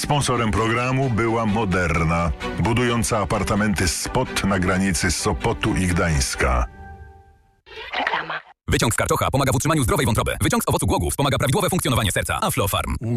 Sponsorem programu była Moderna, budująca apartamenty Spot na granicy Sopotu i Gdańska. Reklama. Wyciąg z karczocha pomaga w utrzymaniu zdrowej wątroby. Wyciąg z owocu głogów wspomaga prawidłowe funkcjonowanie serca. Aflofarm.